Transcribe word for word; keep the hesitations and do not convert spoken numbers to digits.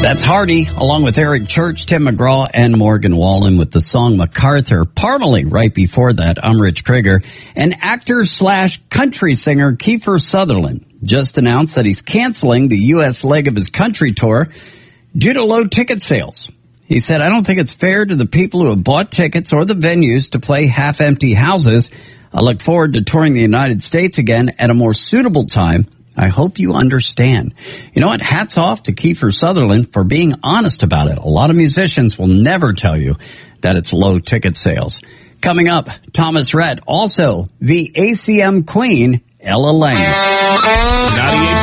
That's Hardy, along with Eric Church, Tim McGraw, and Morgan Wallen with the song MacArthur. Parmalee, right before that, I'm Rich Krieger. And actor slash country singer Kiefer Sutherland just announced that he's canceling the U S leg of his country tour due to low ticket sales. He said, I don't think it's fair to the people who have bought tickets or the venues to play half-empty houses. I look forward to touring the United States again at a more suitable time. I hope you understand. You know what? Hats off to Kiefer Sutherland for being honest about it. A lot of musicians will never tell you that it's low ticket sales. Coming up, Thomas Rhett, also the A C M queen, Ella Lang.